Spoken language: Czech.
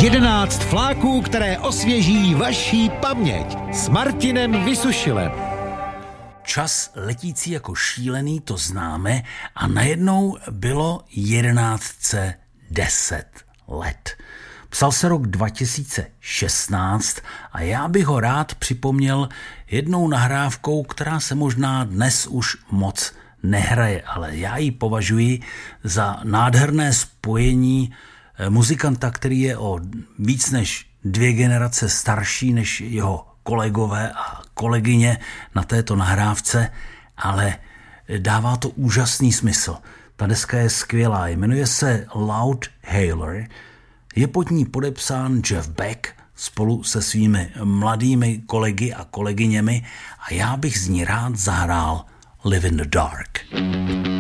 11 fláků, které osvěží vaší paměť s Martinem Vysušilem. Čas letící jako šílený, to známe, a najednou bylo 11:10 let. Psal se rok 2016 a já bych ho rád připomněl jednou nahrávkou, která se možná dnes už moc nehraje, ale já ji považuji za nádherné spojení muzikanta, který je o víc než 2 generace starší než jeho kolegové a kolegyně na této nahrávce, ale dává to úžasný smysl. Ta deska je skvělá, jmenuje se Loudhailer, je pod ní podepsán Jeff Beck spolu se svými mladými kolegy a kolegyněmi a já bych z ní rád zahrál Live in the Dark.